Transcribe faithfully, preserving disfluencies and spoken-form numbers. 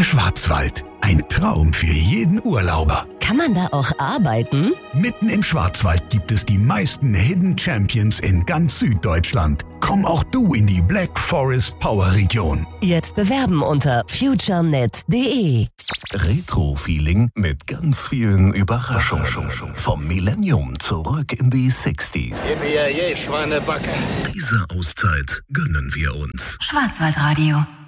Schwarzwald. Ein Traum für jeden Urlauber. Kann man da auch arbeiten? Mitten im Schwarzwald gibt es die meisten Hidden Champions in ganz Süddeutschland. Komm auch du in die Black Forest Power Region. Jetzt bewerben unter futurenet punkt de. Retro-Feeling mit ganz vielen Überraschungen. Vom Millennium zurück in die sechziger. Gib mir je Schweinebacke. Diese Auszeit gönnen wir uns. Schwarzwaldradio.